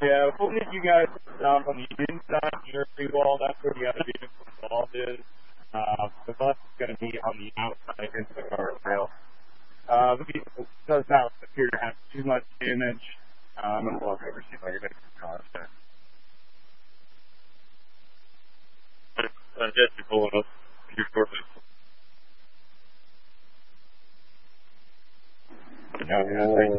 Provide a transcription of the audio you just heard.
Yeah, we'll need you guys on the inside of your free wall. That's where the other vehicle involved is. The bus is going to be on the outside into the guardrail. The vehicle does not appear to have too much damage. I'm going to walk over see if I can make some contact. Just to pull up your surface. No,